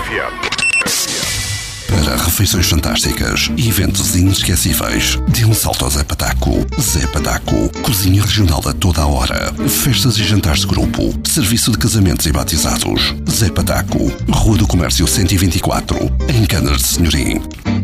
Para refeições fantásticas e eventos inesquecíveis, dê um salto ao Zé Pataco. Zé Pataco, cozinha regional a toda a hora, festas e jantares de grupo, serviço de casamentos e batizados. Zé Pataco, Rua do Comércio 124, em Canas de Senhorim.